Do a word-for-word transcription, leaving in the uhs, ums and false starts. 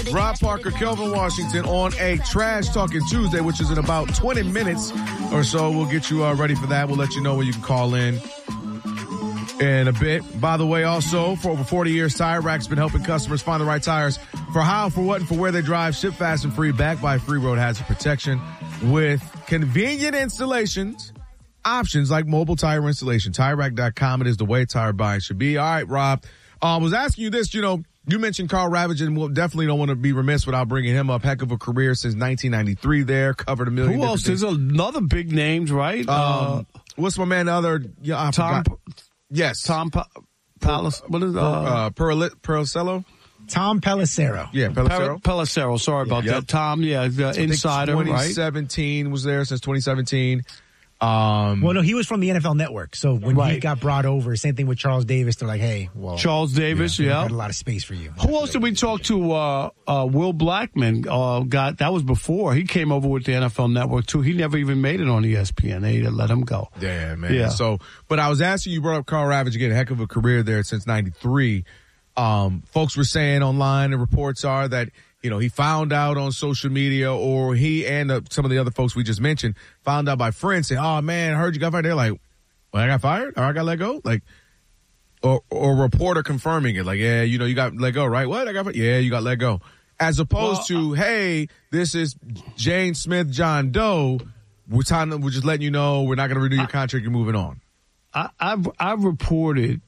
Rob Parker, Kelvin Washington on a Trash Talking Tuesday, which is in about twenty minutes or so. We'll get you uh, ready for that. We'll let you know when you can call in in a bit. By the way, also, for over forty years, Tire Rack's been helping customers find the right tires for how, for what, and for where they drive. Ship fast and free, backed by free road hazard protection with convenient installations. Options like mobile tire installation. Tire Rack dot com. It is the way tire buying should be. All right, Rob. I uh, was asking you this, you know, you mentioned Carl Ravage, and we'll definitely don't want to be remiss without bringing him up. Heck of a career since nineteen ninety-three there. Covered a million. Who else? There's another big names, right? Um, uh, what's my man, the other? Yeah, I Tom. forgot. Yes. Tom pa- Palace. What is uh, uh Perli- Pelissero? Tom Pelissero. Yeah, Pelissero. Pelissero. Sorry about yep. that. Tom, yeah, the insider, twenty right? twenty seventeen was there since twenty seventeen. Um, well, no, he was from the N F L Network. So when right. he got brought over, same thing with Charles Davis. They're like, hey, well, Charles Davis, yeah, yeah. Got a lot of space for you. Who else did we talk to? Uh, uh, Will Blackman. Uh, got that was before he came over with the N F L Network too. He never even made it on E S P N. They let him go. Yeah, man. Yeah. So, but I was asking you, brought up Carl Ravage again. Heck of a career there since ninety-three. Um, folks were saying online, and reports are that, you know, he found out on social media, or he and uh, some of the other folks we just mentioned found out by friends saying, oh man, I heard you got fired. They're like, well, I got fired or I got let go. Like, or, or a reporter confirming it. Like, yeah, you know, you got let go, right? What? I got fired. Yeah, you got let go. As opposed well, to, hey, this is Jane Smith, John Doe. We're time, we're just letting you know we're not going to renew your contract. You're moving on. I, I've, I've reported